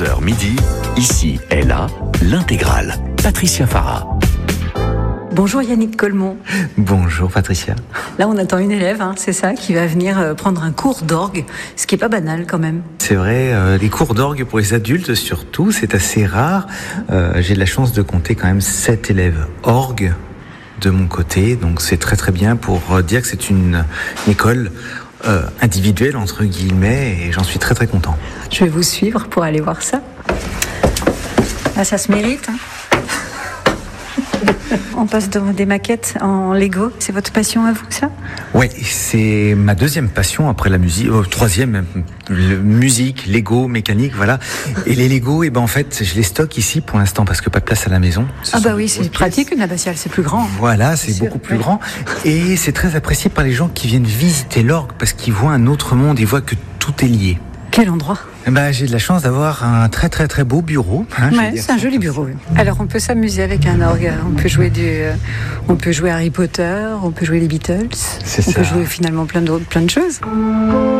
11h midi, ici et là, l'intégrale. Patricia Farah. Bonjour Yannick Colmont. Bonjour Patricia. Là on attend une élève, c'est ça, qui va venir prendre un cours d'orgue, ce qui est pas banal quand même. C'est vrai, les cours d'orgue pour les adultes surtout, c'est assez rare. J'ai de la chance de compter quand même 7 élèves orgue de mon côté, donc c'est très très bien pour dire que c'est une école individuelle entre guillemets, et j'en suis très très content. Je vais vous suivre pour aller voir ça. Là ça se mérite, hein. On passe devant des maquettes en Lego. C'est votre passion à vous, ça ? Oui, c'est ma deuxième passion après la musique, troisième, musique, Lego, mécanique, voilà. Et les Lego, en fait, je les stocke ici pour l'instant parce que pas de place à la maison. Ah bah oui, c'est pratique une abbatiale, c'est plus grand. Voilà, c'est beaucoup plus grand. Et c'est très apprécié par les gens qui viennent visiter l'orgue parce qu'ils voient un autre monde, ils voient que tout est lié. Quel endroit ? J'ai de la chance d'avoir un très très très beau bureau. Ouais, c'est un joli bureau. Alors on peut s'amuser avec un orgue. On peut jouer Harry Potter, on peut jouer les Beatles. On peut jouer finalement plein de choses.